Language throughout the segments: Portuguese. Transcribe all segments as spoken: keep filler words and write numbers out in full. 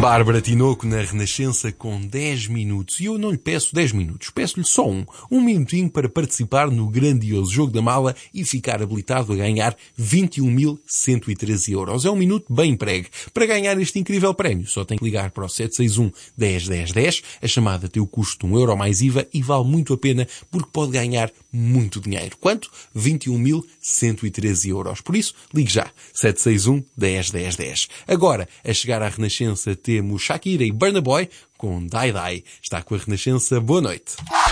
Bárbara Tinoco na Renascença com dez minutos. E eu não lhe peço dez minutos, peço-lhe só um. Um minutinho para participar no grandioso jogo da mala e ficar habilitado a ganhar vinte e um mil cento e treze euros. É um minuto bem empregue. Para ganhar este incrível prémio, só tem que ligar para o sete seis um, dez, dez, dez. A chamada tem o custo de um euro mais I V A e vale muito a pena porque pode ganhar muito dinheiro. Quanto? vinte e um mil cento e treze euros. Por isso, ligue já. sete seis um, dez, dez, dez. Agora, a chegar à Renascença, temos Shakira e Burna Boy com Die Die. Está com a Renascença. Boa noite.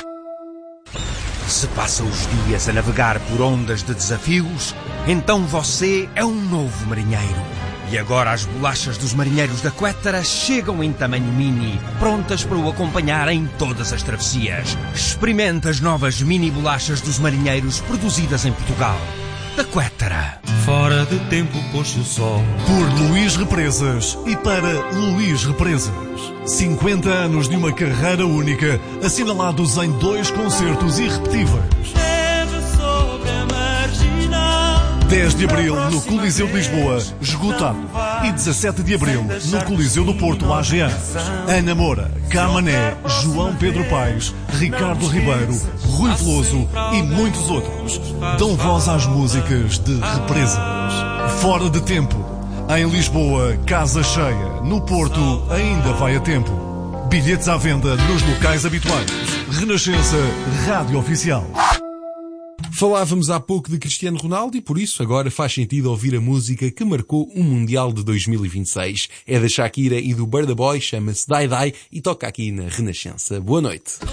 Se passa os dias a navegar por ondas de desafios, então você é um novo marinheiro. E agora as bolachas dos marinheiros da Quettara chegam em tamanho mini, prontas para o acompanhar em todas as travessias. Experimente as novas mini bolachas dos marinheiros produzidas em Portugal. Da Quettara. Fora de tempo pôs-se o sol. Por Luís Represas e para Luís Represas. cinquenta anos de uma carreira única, assinalados em dois concertos irrepetíveis. Sobre a marginal. dez de abril no Coliseu de Lisboa, esgotado. E dezassete de abril no Coliseu do Porto, A G A. Ana Moura, Camané, João Pedro Paes, Ricardo Ribeiro, Rui Veloso e muitos outros dão voz às músicas de Represas. Fora de tempo. Em Lisboa, casa cheia. No Porto, ainda vai a tempo. Bilhetes à venda nos locais habituais. Renascença, Rádio Oficial. Falávamos há pouco de Cristiano Ronaldo e por isso agora faz sentido ouvir a música que marcou o Mundial de dois mil e vinte e seis. É da Shakira e do Burna Boy, chama-se Die Die e toca aqui na Renascença. Boa noite.